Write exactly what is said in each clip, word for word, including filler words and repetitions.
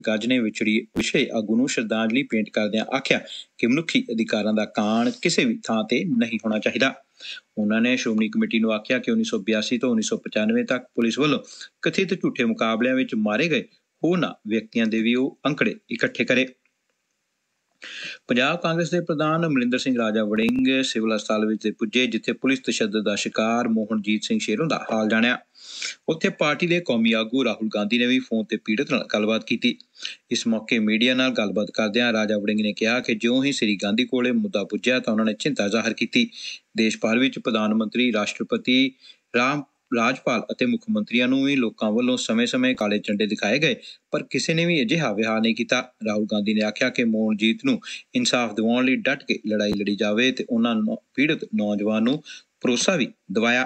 ਗੱਜ ਨੇ ਵਿਛੜੀ ਵਿਛੜੇ ਆਗੂ ਨੂੰ ਸ਼ਰਧਾਂਜਲੀ ਭੇਂਟ ਕਰਦਿਆਂ ਆਖਿਆ ਕਿ ਮਨੁੱਖੀ ਅਧਿਕਾਰਾਂ ਦਾ ਕਾਣ ਕਿਸੇ ਵੀ ਥਾਂ ਤੇ ਨਹੀਂ ਹੋਣਾ ਚਾਹੀਦਾ। ਉਹਨਾਂ ਨੇ ਸ਼੍ਰੋਮਣੀ ਕਮੇਟੀ ਨੂੰ ਆਖਿਆ ਕਿ ਉੱਨੀ ਸੌ ਬਿਆਸੀ ਤੋਂ ਉੱਨੀ ਸੌ ਪਚਾਨਵੇਂ ਤੱਕ ਪੁਲਿਸ ਵੱਲੋਂ ਕਥਿਤ ਝੂਠੇ ਮੁਕਾਬਲਿਆਂ ਵਿੱਚ ਮਾਰੇ ਗਏ ਹੋਰਨਾਂ ਵਿਅਕਤੀਆਂ ਦੇ ਵੀ ਉਹ ਅੰਕੜੇ ਇਕੱਠੇ ਕਰੇ। ਪੰਜਾਬ ਕਾਂਗਰਸ ਦੇ ਪ੍ਰਧਾਨ ਅਮਰਿੰਦਰ ਸਿੰਘ ਰਾਜਾ ਵੜਿੰਗ ਸਿਵਲ ਹਸਪਤਾਲ ਵਿੱਚ ਪੁੱਜੇ, ਜਿੱਥੇ ਪੁਲਿਸ ਤਸ਼ੱਦਦ ਦਾ ਸ਼ਿਕਾਰ ਮੋਹਨਜੀਤ ਸਿੰਘ ਸ਼ੇਰੋਂ ਦਾ ਹਾਲ ਜਾਣਿਆ। ਉੱਥੇ ਪਾਰਟੀ ਦੇ ਕੌਮੀ ਆਗੂ ਰਾਹੁਲ ਗਾਂਧੀ ਨੇ ਵੀ ਫੋਨ ਤੇ ਪੀੜਤ ਨਾਲ ਗੱਲਬਾਤ ਕੀਤੀ। ਇਸ ਮੌਕੇ ਮੀਡੀਆ ਨਾਲ ਗੱਲਬਾਤ ਕਰਦਿਆਂ ਰਾਜਾ ਵੜਿੰਗ ਨੇ ਕਿਹਾ ਕਿ ਜਿਉਂ ਹੀ ਸ੍ਰੀ ਗਾਂਧੀ ਕੋਲੇ ਮੁੱਦਾ ਪੁੱਜਿਆ ਤਾਂ ਉਹਨਾਂ ਨੇ ਚਿੰਤਾ ਜ਼ਾਹਰ ਕੀਤੀ। ਦੇਸ਼ ਭਰ ਵਿੱਚ ਪ੍ਰਧਾਨ ਮੰਤਰੀ, ਰਾਸ਼ਟਰਪਤੀ, ਰਾਮ ਰਾਜਪਾਲ ਅਤੇ ਮੁੱਖ ਮੰਤਰੀਆਂ ਨੂੰ ਵੀ ਲੋਕਾਂ ਵੱਲੋਂ ਸਮੇਂ-ਸਮੇਂ ਕਾਲੇ ਝੰਡੇ ਦਿਖਾਏ ਗਏ, ਪਰ ਕਿਸੇ ਨੇ ਵੀ ਅਜਿਹਾ ਵਿਹਾਰ ਨਹੀਂ ਕੀਤਾ। ਰਾਹੁਲ ਗਾਂਧੀ ਨੇ ਆਖਿਆ ਕਿ ਮੋਹਨਜੀਤ ਨੂੰ ਇਨਸਾਫ ਦਿਵਾਉਣ ਲਈ ਡਟ ਕੇ ਲੜਾਈ ਲੜੀ ਜਾਵੇ ਤੇ ਉਹਨਾਂ ਨੂੰ ਪੀੜਤ ਨੌਜਵਾਨ ਨੂੰ ਭਰੋਸਾ ਵੀ ਦਿਵਾਇਆ।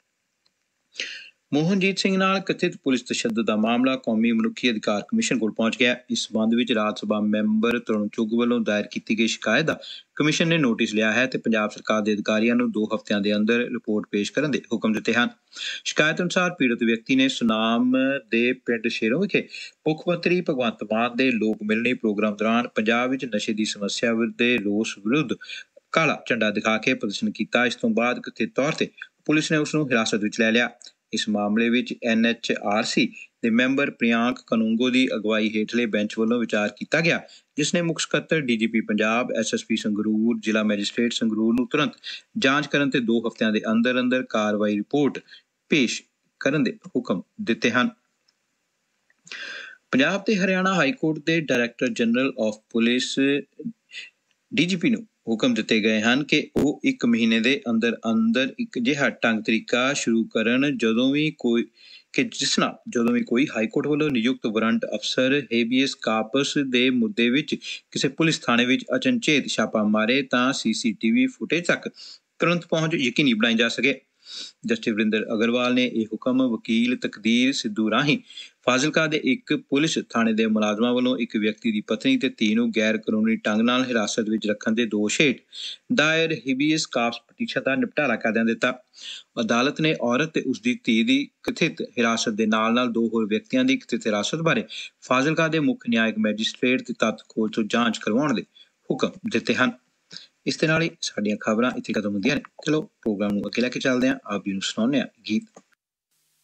ਮੋਹਨਜੀਤ ਸਿੰਘ ਨਾਲ ਕਥਿਤ ਪੁਲਿਸ ਤਸ਼ੱਦਦ ਦਾ ਮਾਮਲਾ ਕੌਮੀ ਮਨੁੱਖੀ ਅਧਿਕਾਰ ਕਮਿਸ਼ਨ ਕੋਲ ਪਹੁੰਚ ਗਿਆ। ਇਸ ਸਬੰਧ ਵਿੱਚ ਰਾਜ ਸਭਾ ਮੈਂਬਰ ਤਰੁਣ ਚੁੱਘ ਵੱਲੋਂ ਦਾਇਰ ਕੀਤੀ ਗਈ ਸ਼ਿਕਾਇਤ ਦਾ ਕਮਿਸ਼ਨ ਨੇ ਨੋਟਿਸ ਲਿਆ ਹੈ ਤੇ ਪੰਜਾਬ ਸਰਕਾਰ ਦੇ ਅਧਿਕਾਰੀਆਂ ਨੂੰ ਦੋ ਹਫ਼ਤਿਆਂ ਦੇ ਅੰਦਰ ਰਿਪੋਰਟ ਪੇਸ਼ ਕਰਨ ਦੇ ਹੁਕਮ ਦਿੱਤੇ ਹਨ। ਸ਼ਿਕਾਇਤ ਅਨੁਸਾਰ ਪੀੜਤ ਵਿਅਕਤੀ ਨੇ ਸੁਨਾਮ ਦੇ ਪਿੰਡ ਸ਼ੇਰੋਂ ਵਿਖੇ ਮੁੱਖ ਮੰਤਰੀ ਭਗਵੰਤ ਮਾਨ ਦੇ ਲੋਕ ਮਿਲਣੀ ਪ੍ਰੋਗਰਾਮ ਦੌਰਾਨ ਪੰਜਾਬ ਵਿੱਚ ਨਸ਼ੇ ਦੀ ਸਮੱਸਿਆ ਦੇ ਰੋਸ ਵਿਰੁੱਧ ਕਾਲਾ ਝੰਡਾ ਦਿਖਾ ਕੇ ਪ੍ਰਦਰਸ਼ਨ ਕੀਤਾ। ਇਸ ਤੋਂ ਬਾਅਦ ਕਥਿਤ ਤੌਰ ਤੇ ਪੁਲਿਸ ਨੇ ਉਸ ਨੂੰ ਹਿਰਾਸਤ ਵਿੱਚ ਲੈ ਲਿਆ। ਇਸ ਮਾਮਲੇ ਵਿੱਚ ਐਨ ਐਚ ਆਰ ਸੀ ਦੇ ਮੈਂਬਰ ਪ੍ਰਿਆਂਕ ਕਨੂੰਗੋ ਦੀ ਅਗਵਾਈ ਹੇਠਲੇ ਬੈਂਚ ਵੱਲੋਂ ਵਿਚਾਰ ਕੀਤਾ ਗਿਆ, ਜਿਸ ਨੇ ਮੁੱਖ ਸਕੱਤਰ, ਡੀ ਜੀ ਪੀ Punjab, S S P Sangrur, ਜ਼ਿਲ੍ਹਾ ਮੈਜਿਸਟ੍ਰੇਟ ਸੰਗਰੂਰ ਨੂੰ ਤੁਰੰਤ ਜਾਂਚ ਕਰਨ ਤੇ ਦੋ ਹਫ਼ਤਿਆਂ ਦੇ ਅੰਦਰ ਅੰਦਰ ਕਾਰਵਾਈ ਰਿਪੋਰਟ ਪੇਸ਼ ਕਰਨ ਦੇ ਹੁਕਮ ਦਿੱਤੇ ਹਨ। ਪੰਜਾਬ ਤੇ ਹਰਿਆਣਾ ਹਾਈਕੋਰਟ ਦੇ director general of police D G ਪੀ ਨੂੰ ਹੁਕਮ ਦਿੱਤੇ ਗਏ ਹਨ ਕਿ ਉਹ ਇੱਕ ਮਹੀਨੇ ਦੇ ਅੰਦਰ ਅੰਦਰ ਇੱਕ ਅਜਿਹਾ ਢੰਗ ਤਰੀਕਾ ਸ਼ੁਰੂ ਕਰਨ ਜਦੋਂ ਵੀ ਕੋਈ ਕਿ ਜਿਸ ਨਾਲ ਜਦੋਂ ਵੀ ਕੋਈ ਹਾਈਕੋਰਟ ਵੱਲੋਂ ਨਿਯੁਕਤ ਵਾਰੰਟ ਅਫਸਰ ਹੇਬੀਅਸ ਕਾਰਪਸ ਦੇ ਮੁੱਦੇ ਵਿੱਚ ਕਿਸੇ ਪੁਲਿਸ ਥਾਣੇ ਵਿੱਚ ਅਚਨਚੇਤ ਛਾਪਾ ਮਾਰੇ ਤਾਂ ਸੀ ਸੀ ਟੀ ਵੀ ਫੁਟੇਜ ਤੱਕ ਤੁਰੰਤ ਪਹੁੰਚ ਯਕੀਨੀ ਬਣਾਈ ਜਾ ਸਕੇ। ਜਸਟਿਸ ਵਰਿੰਦਰ ਅਗਰਵਾਲ ਨੇ ਇਹ ਹੁਕਮ ਵਕੀਲ ਤਕਦੀਰ ਸਿੱਧੂ ਰਾਹੀਂ ਫਾਜ਼ਿਲਕਾ ਦੇ ਇੱਕ ਪੁਲਿਸ ਥਾਣੇ ਦੇ ਮੁਲਾਜ਼ਮਾਂ ਵੱਲੋਂ ਇੱਕ ਵਿਅਕਤੀ ਦੀ ਪਤਨੀ ਤੇ ਧੀ ਨੂੰ ਗੈਰ ਕਾਨੂੰਨੀ ਢੰਗ ਨਾਲ ਹਿਰਾਸਤ ਵਿੱਚ ਰੱਖਣ ਦੇ ਦੋਸ਼ ਹੇਠ ਦਾਇਰ ਹੇਬੀਅਸ ਕਾਰਪਸ ਪਟੀਸ਼ਨ ਦਾ ਨਿਪਟਾਰਾ ਕਰਦਿਆਂ ਦਿੱਤਾ। ਅਦਾਲਤ ਨੇ ਔਰਤ ਤੇ ਉਸ ਦੀ ਧੀ ਦੀ ਕਥਿਤ ਹਿਰਾਸਤ ਦੇ ਨਾਲ ਨਾਲ ਦੋ ਹੋਰ ਵਿਅਕਤੀਆਂ ਦੀ ਕਥਿਤ ਹਿਰਾਸਤ ਬਾਰੇ ਫਾਜ਼ਿਲਕਾ ਦੇ ਮੁੱਖ ਨਿਆਇਕ ਮੈਜਿਸਟ੍ਰੇਟ ਤੇ ਤੱਥ ਖੋਜ ਤੋਂ ਜਾਂਚ ਕਰਵਾਉਣ ਦੇ ਹੁਕਮ ਦਿੱਤੇ ਹਨ। ਇਸ ਦੇ ਨਾਲ ਹੀ ਸਾਡੀਆਂ ਖਬਰਾਂ ਇੱਥੇ ਖਤਮ ਹੁੰਦੀਆਂ ਨੇ। ਚਲੋ ਪ੍ਰੋਗਰਾਮ ਨੂੰ ਅੱਗੇ ਲੈ ਕੇ ਚੱਲਦੇ ਹਾਂ। ਆਪ ਜੀ ਨੂੰ ਸੁਣਾਉਂਦੇ ਹਾਂ ਗੀਤ।